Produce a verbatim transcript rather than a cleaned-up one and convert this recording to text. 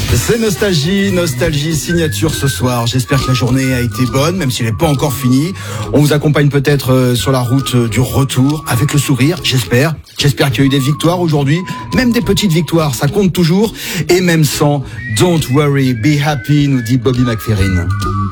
C'est Nostalgie, Nostalgie signature ce soir. J'espère que la journée a été bonne, même si elle n'est pas encore finie. On vous accompagne peut-être sur la route du retour, avec le sourire, j'espère. J'espère qu'il y a eu des victoires aujourd'hui, même des petites victoires, ça compte toujours. Et même sans, don't worry, be happy, nous dit Bobby McFerrin.